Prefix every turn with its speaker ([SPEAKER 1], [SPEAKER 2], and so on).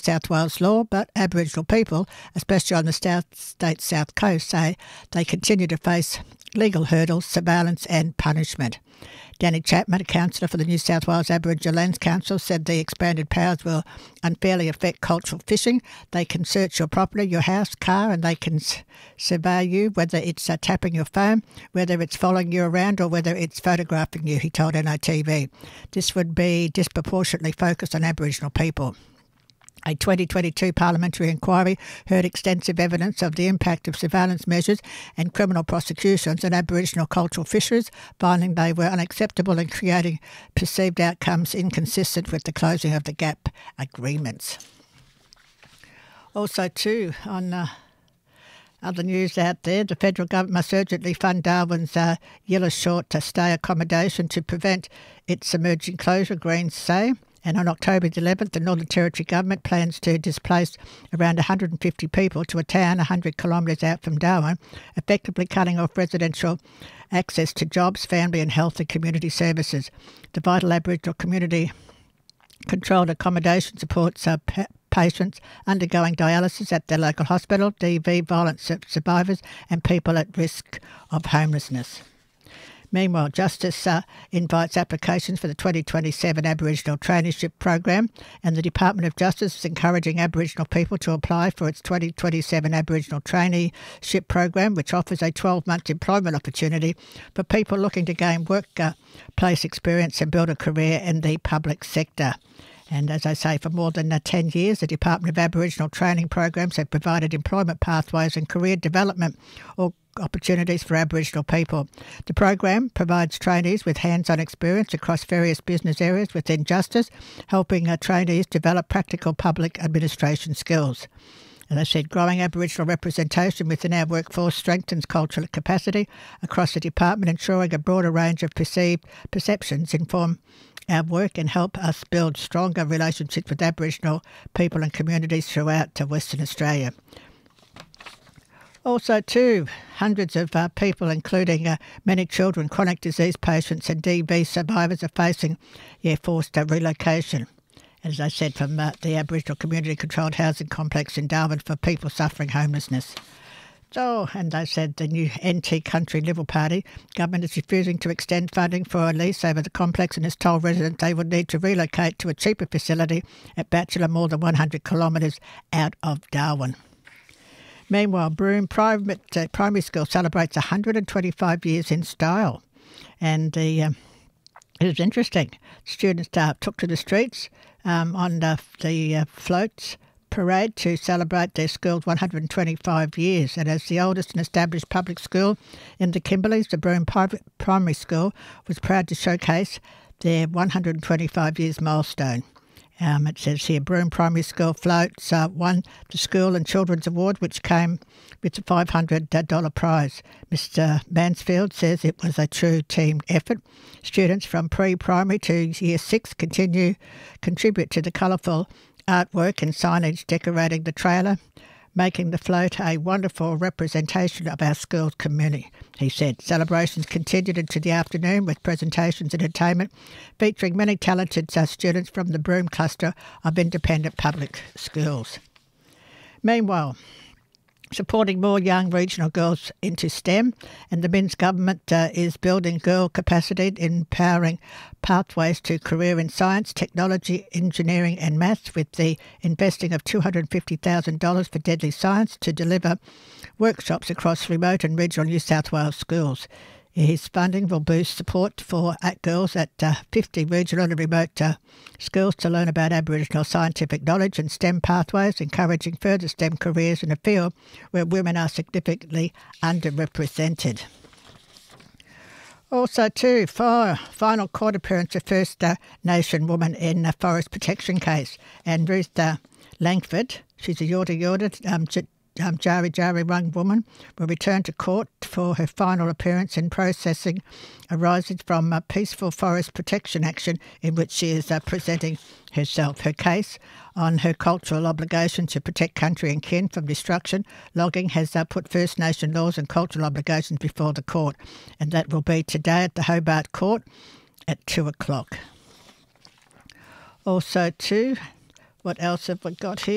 [SPEAKER 1] South Wales law, but Aboriginal people, especially on the state's south coast, say they continue to face legal hurdles, surveillance and punishment. Danny Chapman, a councillor for the New South Wales Aboriginal Lands Council, said the expanded powers will unfairly affect cultural fishing. They can search your property, your house, car, and they can survey you, whether it's tapping your phone, whether it's following you around or whether it's photographing you, he told NITV. This would be disproportionately focused on Aboriginal people. A 2022 parliamentary inquiry heard extensive evidence of the impact of surveillance measures and criminal prosecutions on Aboriginal cultural fisheries, finding they were unacceptable and creating perceived outcomes inconsistent with the closing of the GAP agreements. Also, too, on other news out there, the federal government must urgently fund Darwin's Yillah Short stay accommodation to prevent its emerging closure, Greens say. And on October the 11th, the Northern Territory Government plans to displace around 150 people to a town 100 kilometres out from Darwin, effectively cutting off residential access to jobs, family and health and community services. The vital Aboriginal community controlled accommodation supports patients undergoing dialysis at their local hospital, DV, violence survivors and people at risk of homelessness. Meanwhile, Justice invites applications for the 2027 Aboriginal Traineeship Program, and the Department of Justice is encouraging Aboriginal people to apply for its 2027 Aboriginal Traineeship Program, which offers a 12-month employment opportunity for people looking to gain workplace experience and build a career in the public sector. And as I say, for more than 10 years, the Department of Aboriginal training programs have provided employment pathways and career development opportunities for Aboriginal people. The program provides trainees with hands-on experience across various business areas within justice, helping trainees develop practical public administration skills. As I said, growing Aboriginal representation within our workforce strengthens cultural capacity across the department, ensuring a broader range of perceptions inform our work and help us build stronger relationships with Aboriginal people and communities throughout Western Australia. Also, too, hundreds of people, including many children, chronic disease patients and DV survivors are facing forced relocation. As I said, from the Aboriginal Community-Controlled Housing Complex in Darwin for people suffering homelessness. So, and they said the new NT Country Liberal Party government is refusing to extend funding for a lease over the complex and has told residents they would need to relocate to a cheaper facility at Batchelor, more than 100 kilometres out of Darwin. Meanwhile, Broome Primary School celebrates 125 years in style. And it was interesting. Students took to the streets on the floats parade to celebrate their school's 125 years. And as the oldest and established public school in the Kimberleys, the Broome Primary School was proud to showcase their 125 years milestone. It says here, Broome Primary School floats won the School and Children's Award, which came with a $500 prize. Mr Mansfield says it was a true team effort. Students from pre-primary to Year 6 contribute to the colourful artwork and signage decorating the trailer, making the float a wonderful representation of our school's community, he said. Celebrations continued into the afternoon with presentations and entertainment featuring many talented students from the Broome cluster of independent public schools. Meanwhile, supporting more young regional girls into STEM, and the Minns government is building girl capacity, empowering pathways to career in science, technology, engineering and maths with the investing of $250,000 for Deadly Science to deliver workshops across remote and regional New South Wales schools. His funding will boost support for girls at 50 regional and remote schools to learn about Aboriginal scientific knowledge and STEM pathways, encouraging further STEM careers in a field where women are significantly underrepresented. Also, too, final court appearance of First Nation woman in a forest protection case. And Ruth Langford, she's a Yorta Jari Wurrung woman, will return to court for her final appearance in processing arising from a peaceful forest protection action in which she is presenting herself. Her case on her cultural obligation to protect country and kin from destruction, logging, has put First Nation laws and cultural obligations before the court, and that will be today at the Hobart Court at 2:00. Also, too, what else have we got here?